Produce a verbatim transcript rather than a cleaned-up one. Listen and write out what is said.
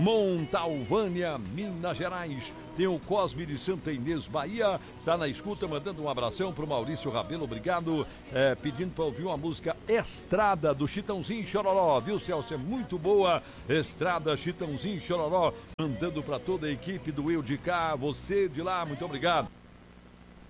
Montalvânia, Minas Gerais. Tem o Cosme de Santa Inês, Bahia, tá na escuta, mandando um abração pro Maurício Rabelo, obrigado, é, pedindo para ouvir uma música Estrada, do Chitãozinho e Chororó, viu, Celso? É muito boa, Estrada, Chitãozinho e Chororó, mandando para toda a equipe do Eu de Cá, você de lá, muito obrigado.